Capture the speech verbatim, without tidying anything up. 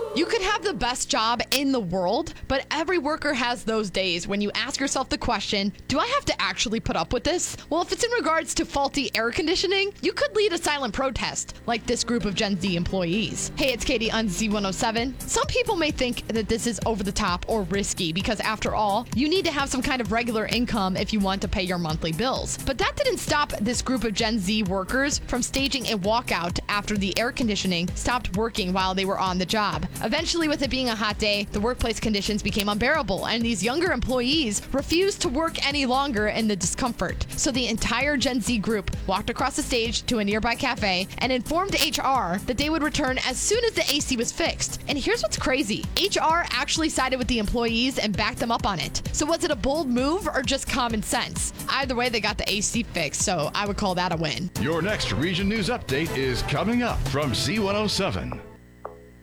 You could have the best job in the world, but every worker has those days when you ask yourself the question, do I have to actually put up with this? Well, if it's in regards to faulty air conditioning, you could lead a silent protest, like this group of Gen Z employees. Hey, it's Katie on Z one oh seven. Some people may think that this is over the top or risky because, after all, you need to have some kind of regular income if you want to pay your monthly bills. But that didn't stop this group of Gen Z workers from staging a walkout after the air conditioning stopped working while they were on the job. Eventually, with it being a hot day, the workplace conditions became unbearable, and these younger employees refused to work any longer in the discomfort. So the entire Gen Z group walked across the stage to a nearby cafe and informed H R that they would return as soon as the A C was fixed. And here's what's crazy. H R actually sided with the employees and backed them up on it. So was it a bold move or just common sense? Either way, they got the A C fixed, so I would call that a win. Your next Region News Update is coming up from Z one oh seven.